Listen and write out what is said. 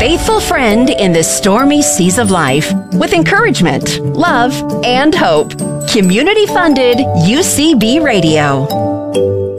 faithful friend in the stormy seas of life with encouragement, love, and hope. Community funded UCB Radio.